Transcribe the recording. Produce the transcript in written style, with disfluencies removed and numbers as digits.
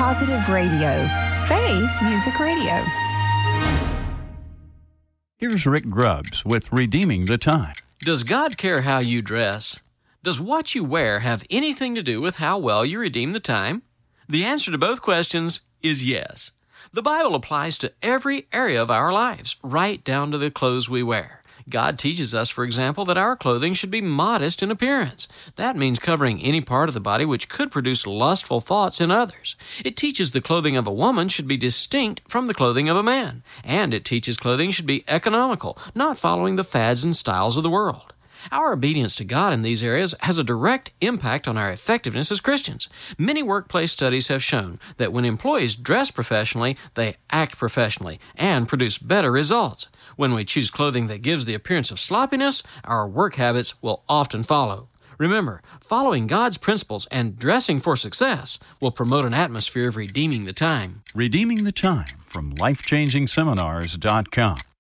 Positive Radio. Faith Music Radio. Here's Rick Grubbs with Redeeming the Time. Does God care how you dress? Does what you wear have anything to do with how well you redeem the time? The answer to both questions is yes. The Bible applies to every area of our lives, right down to the clothes we wear. God teaches us, for example, that our clothing should be modest in appearance. That means covering any part of the body which could produce lustful thoughts in others. It teaches the clothing of a woman should be distinct from the clothing of a man. And it teaches clothing should be economical, not following the fads and styles of the world. Our obedience to God in these areas has a direct impact on our effectiveness as Christians. Many workplace studies have shown that when employees dress professionally, they act professionally and produce better results. When we choose clothing that gives the appearance of sloppiness, our work habits will often follow. Remember, following God's principles and dressing for success will promote an atmosphere of redeeming the time. Redeeming the Time from LifechangingSeminars.com.